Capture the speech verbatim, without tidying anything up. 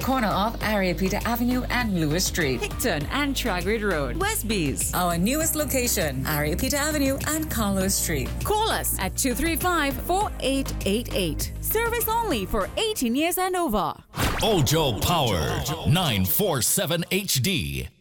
corner of Ariapita Avenue and Lewis Street. Hickton and Tragrid Road, Westbees. Our newest location, Ariapita Avenue and Carlos Street. Call us at two three five, four eight eight eight. Service only for eighteen years and over. Ojo Power nine forty-seven H D.